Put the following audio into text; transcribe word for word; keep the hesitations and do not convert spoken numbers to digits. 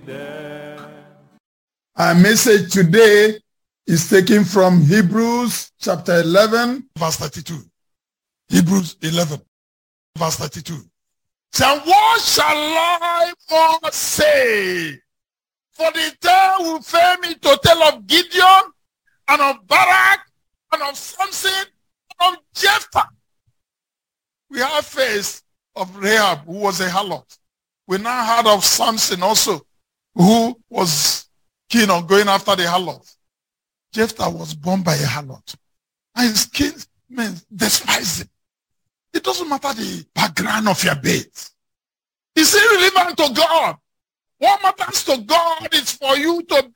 Our message today is taken from Hebrews chapter eleven, verse thirty-two. Hebrews eleven, verse thirty-two. So what shall I more say? For the tale will fail me to tell of Gideon, and of Barak, and of Samson, and of Jephthah. We have faced of Rahab, who was a harlot. We now heard of Samson also, who was keen on going after the harlot. Jephthah was born by a harlot. And his kinsmen despised him. It doesn't matter the background of your birth. It's irrelevant to God. What matters to God is for you to